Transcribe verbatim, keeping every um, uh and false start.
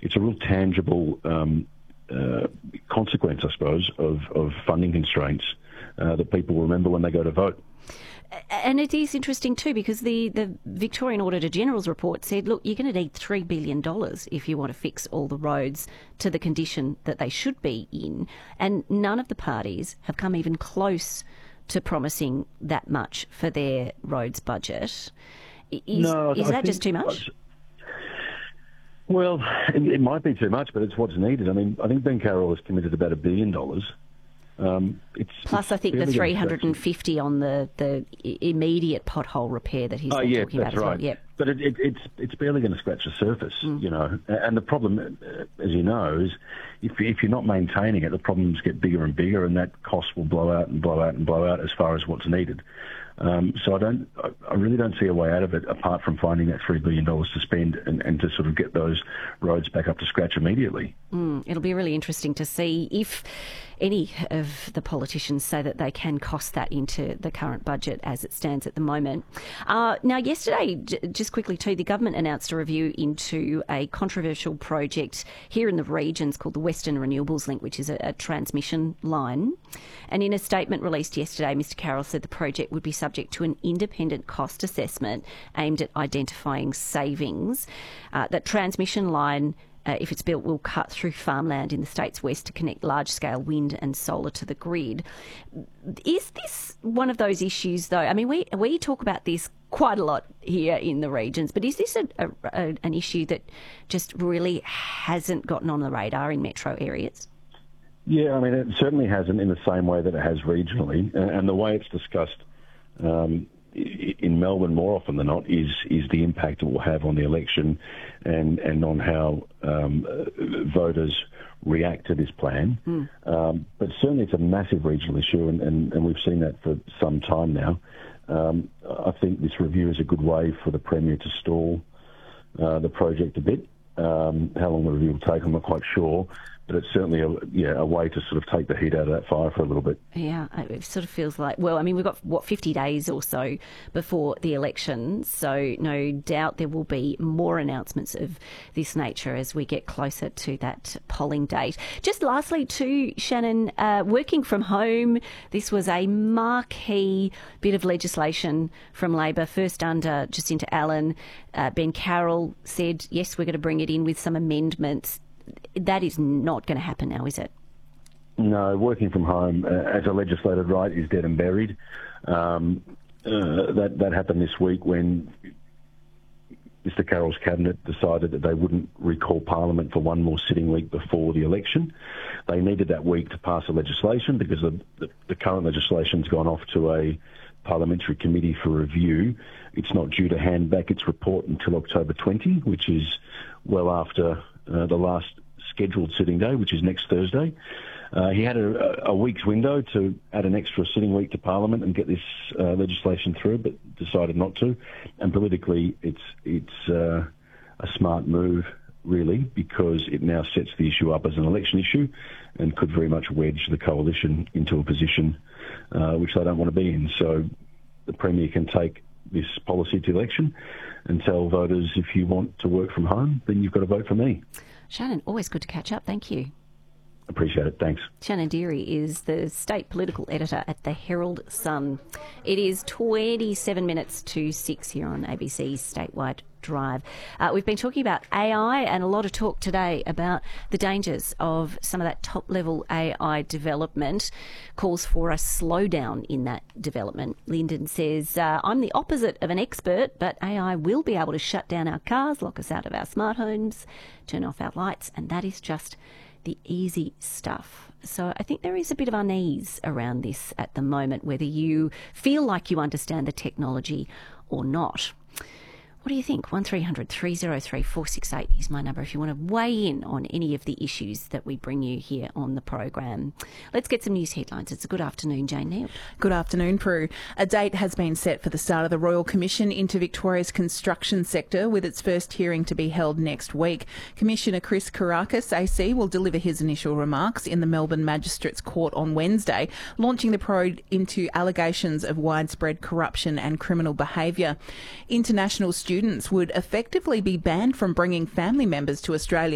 it's a real tangible um, uh, consequence, I suppose, of, of funding constraints uh, that people remember when they go to vote. And it is interesting too, because the, the Victorian Auditor General's report said, look, you're going to need three billion dollars if you want to fix all the roads to the condition that they should be in. And none of the parties have come even close to promising that much for their roads budget. Is, no, is I that just too much? Well, it, it might be too much, but it's what's needed. I mean, I think Ben Carroll has committed about a billion dollars. Um, it's, Plus, it's I think the three hundred fifty on the, the immediate pothole repair that he's oh, been yeah, talking about that's as well. right. Yep. But it, it, it's it's barely going to scratch the surface, mm. you know. And the problem, as you know, is if if you're not maintaining it, the problems get bigger and bigger, and that cost will blow out and blow out and blow out as far as what's needed. Um, so I don't, I really don't see a way out of it apart from finding that three billion dollars to spend and, and to sort of get those roads back up to scratch immediately. Mm, it'll be really interesting to see if any of the politicians say that they can cost that into the current budget as it stands at the moment. Uh, now, yesterday, j- just quickly too, the government announced a review into a controversial project here in the regions called the Western Renewables Link, which is a, a transmission line. And in a statement released yesterday, Mr Carroll said the project would be subject to an independent cost assessment aimed at identifying savings. Uh, that transmission line, Uh, if it's built, will cut through farmland in the state's west to connect large-scale wind and solar to the grid. Is this one of those issues, though? I mean, we we talk about this quite a lot here in the regions, but is this a, a, a, an issue that just really hasn't gotten on the radar in metro areas? Yeah, I mean, it certainly hasn't in the same way that it has regionally, and, and the way it's discussed um, in Melbourne more often than not is is the impact it will have on the election and, and on how um, voters react to this plan. Mm. Um, but certainly it's a massive regional issue, and, and, and we've seen that for some time now. Um, I think this review is a good way for the Premier to stall uh, the project a bit. Um, how long the review will take, I'm not quite sure. But it's certainly a, yeah, a way to sort of take the heat out of that fire for a little bit. Yeah, it sort of feels like, well, I mean, we've got, what, fifty days or so before the election, so no doubt there will be more announcements of this nature as we get closer to that polling date. Just lastly, too, Shannon, uh, working from home, this was a marquee bit of legislation from Labor, first under Jacinta Allen. Uh, Ben Carroll said, yes, we're going to bring it in with some amendments. That is not going to happen now, is it? No, working from home uh, as a legislated right is dead and buried. Um, uh, that that happened this week when Mr Carroll's cabinet decided that they wouldn't recall Parliament for one more sitting week before the election. They needed that week to pass the legislation because the, the, the current legislation's gone off to a parliamentary committee for review. It's not due to hand back its report until October twentieth, which is well after Uh, the last scheduled sitting day, which is next Thursday. Uh, he had a, a week's window to add an extra sitting week to Parliament and get this uh, legislation through, but decided not to. And politically, it's it's uh, a smart move, really, because it now sets the issue up as an election issue and could very much wedge the coalition into a position uh, which they don't want to be in. So the Premier can take this policy to election and tell voters, if you want to work from home, then you've got to vote for me. Shannon, always good to catch up. Thank you. Appreciate it. Thanks. Shannon Deary is the state political editor at the Herald Sun. It is twenty-seven minutes to six here on A B C's Statewide Drive. Uh, we've been talking about A I and a lot of talk today about the dangers of some of that top-level A I development. Calls for a slowdown in that development. Lyndon says, uh, I'm the opposite of an expert, but A I will be able to shut down our cars, lock us out of our smart homes, turn off our lights, and that is just the easy stuff. So I think there is a bit of unease around this at the moment, whether you feel like you understand the technology or not. What do you think? one three hundred three oh three four six eight is my number if you want to weigh in on any of the issues that we bring you here on the program. Let's get some news headlines. It's a good afternoon, Jane Neal. Good afternoon, Prue. A date has been set for the start of the Royal Commission into Victoria's construction sector, with its first hearing to be held next week. Commissioner Chris Kourakis, A C, will deliver his initial remarks in the Melbourne Magistrates Court on Wednesday, launching the probe into allegations of widespread corruption and criminal behaviour. International students Students would effectively be banned from bringing family members to Australia